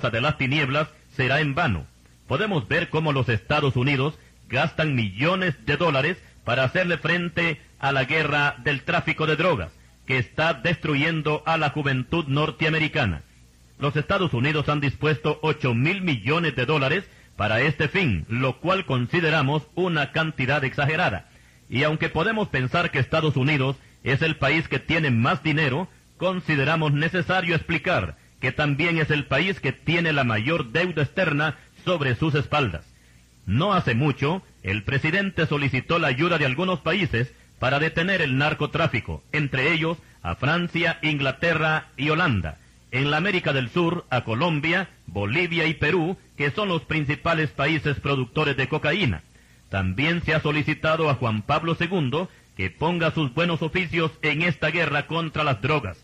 fuerza de las tinieblas será en vano. Podemos ver cómo los Estados Unidos gastan millones de dólares para hacerle frente a la guerra del tráfico de drogas, que está destruyendo a la juventud norteamericana. Los Estados Unidos han dispuesto $8,000 millones para este fin, lo cual consideramos una cantidad exagerada. Y aunque podemos pensar que Estados Unidos es el país que tiene más dinero, consideramos necesario explicar que también es el país que tiene la mayor deuda externa sobre sus espaldas. No hace mucho, el presidente solicitó la ayuda de algunos países para detener el narcotráfico, entre ellos a Francia, Inglaterra y Holanda. En la América del Sur, a Colombia, Bolivia y Perú, que son los principales países productores de cocaína. También se ha solicitado a Juan Pablo II que ponga sus buenos oficios en esta guerra contra las drogas.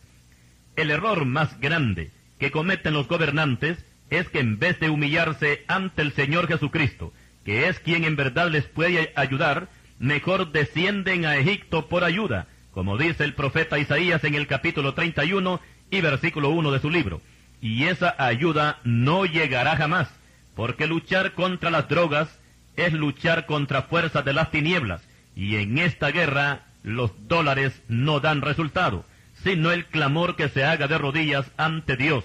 El error más grande que cometen los gobernantes es que en vez de humillarse ante el Señor Jesucristo, que es quien en verdad les puede ayudar, mejor descienden a Egipto por ayuda, como dice el profeta Isaías en el capítulo 31 y versículo 1 de su libro. Y esa ayuda no llegará jamás, porque luchar contra las drogas es luchar contra fuerzas de las tinieblas, y en esta guerra los dólares no dan resultado, sino el clamor que se haga de rodillas ante Dios.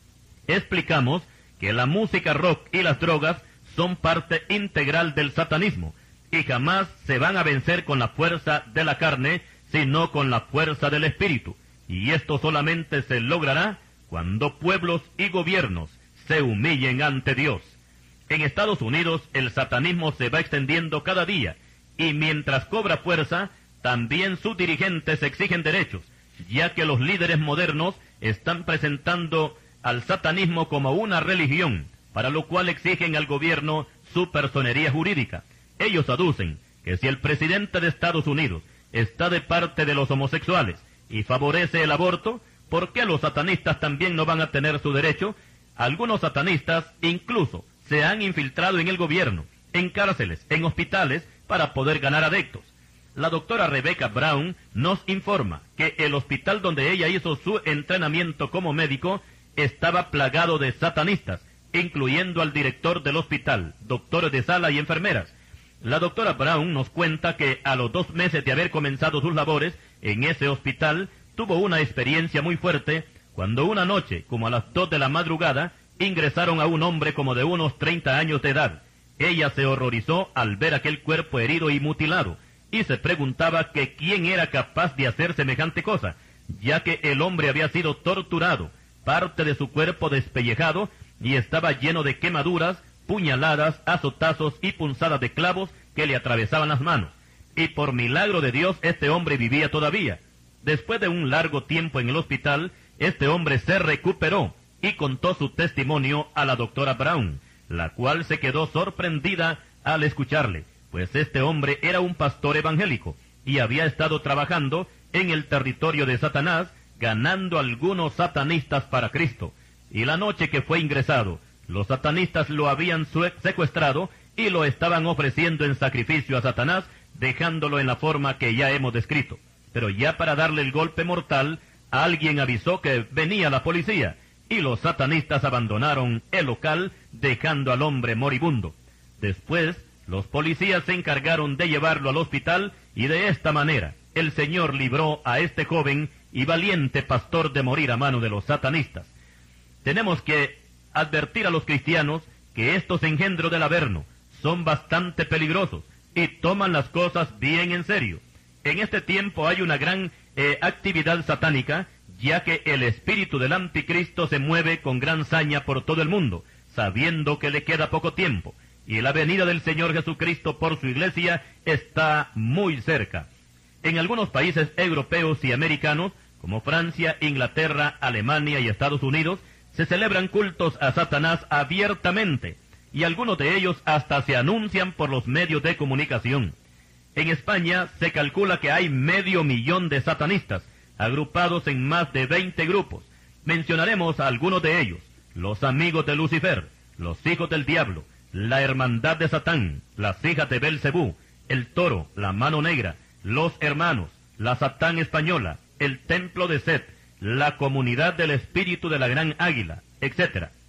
Explicamos que la música rock y las drogas son parte integral del satanismo, y jamás se van a vencer con la fuerza de la carne, sino con la fuerza del Espíritu. Y esto solamente se logrará cuando pueblos y gobiernos se humillen ante Dios. En Estados Unidos el satanismo se va extendiendo cada día, y mientras cobra fuerza, también sus dirigentes exigen derechos, ya que los líderes modernos están presentando al satanismo como una religión, para lo cual exigen al gobierno su personería jurídica. Ellos aducen que si el presidente de Estados Unidos está de parte de los homosexuales y favorece el aborto, ¿por qué los satanistas también no van a tener su derecho? Algunos satanistas incluso se han infiltrado en el gobierno, en cárceles, en hospitales, para poder ganar adeptos. La doctora Rebecca Brown nos informa que el hospital donde ella hizo su entrenamiento como médico estaba plagado de satanistas, incluyendo al director del hospital, doctores de sala y enfermeras. La doctora Brown nos cuenta que a los 2 meses de haber comenzado sus labores en ese hospital, tuvo una experiencia muy fuerte cuando una noche, como a las 2 de la madrugada, ingresaron a un hombre como de unos 30 años de edad. Ella se horrorizó al ver aquel cuerpo herido y mutilado, y se preguntaba que quién era capaz de hacer semejante cosa, ya que el hombre había sido torturado, parte de su cuerpo despellejado, y estaba lleno de quemaduras, puñaladas, azotazos y punzadas de clavos que le atravesaban las manos. Y por milagro de Dios, este hombre vivía todavía. Después de un largo tiempo en el hospital, este hombre se recuperó y contó su testimonio a la doctora Brown, la cual se quedó sorprendida al escucharle, pues este hombre era un pastor evangélico y había estado trabajando en el territorio de Satanás, ganando algunos satanistas para Cristo. Y la noche que fue ingresado, los satanistas lo habían secuestrado y lo estaban ofreciendo en sacrificio a Satanás, dejándolo en la forma que ya hemos descrito. Pero ya para darle el golpe mortal, alguien avisó que venía la policía, y los satanistas abandonaron el local, dejando al hombre moribundo. Después, los policías se encargaron de llevarlo al hospital, y de esta manera, el Señor libró a este joven y valiente pastor de morir a mano de los satanistas. Tenemos que advertir a los cristianos que estos engendros del Averno son bastante peligrosos y toman las cosas bien en serio. En este tiempo hay una gran actividad satánica, ya que el espíritu del anticristo se mueve con gran saña por todo el mundo, sabiendo que le queda poco tiempo, y la venida del Señor Jesucristo por su iglesia está muy cerca. En algunos países europeos y americanos, como Francia, Inglaterra, Alemania y Estados Unidos, se celebran cultos a Satanás abiertamente, y algunos de ellos hasta se anuncian por los medios de comunicación. En España se calcula que hay 500,000 de satanistas, agrupados en más de 20 grupos. Mencionaremos a algunos de ellos: los amigos de Lucifer, los hijos del diablo, la hermandad de Satán, las hijas de Belcebú, el toro, la mano negra, los hermanos, la Satán española, el templo de Set, la comunidad del espíritu de la gran águila, etc.